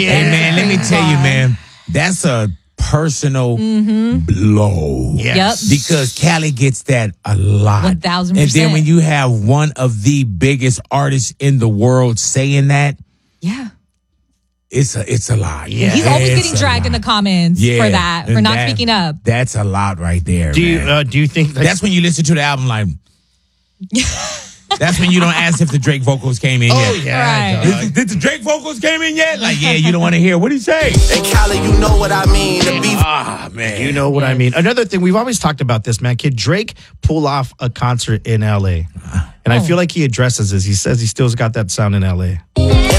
Hey, man, let me tell you, man, that's a personal blow. Yes. Yep. Because Cali gets that a lot. 1000%. And then when you have one of the biggest artists in the world saying that, Yeah. it's a lot. Yeah. He's always It's getting a dragged in lot. the comments for that, for and not speaking up. That's a lot right there. Do man. you think That's when you listen to the album like. That's when you don't ask if the Drake vocals came in yet. Oh yeah. Right. dog. Did the Drake vocals came in yet? Like, yeah, you don't want to hear. What did he say? Hey, Cali, you know what I mean. The beef. Ah, man. You know what I mean? Another thing, we've always talked about this, man. Could Drake pull off a concert in LA? And I feel like he addresses this. He says he still's got that sound in LA. And